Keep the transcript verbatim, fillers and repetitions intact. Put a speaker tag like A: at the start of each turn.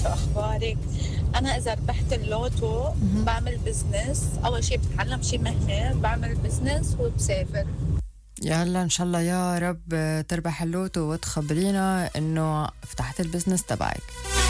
A: شو أخبارك؟ أنا إذا ربحت اللوتو
B: مهم.
A: بعمل بزنس. أول شي بتعلم شي مهنة، بعمل بزنس وبسافر.
B: يلا ان شاء الله يا رب تربح اللوتو وتخبرينا انه فتحت البزنس تبعك.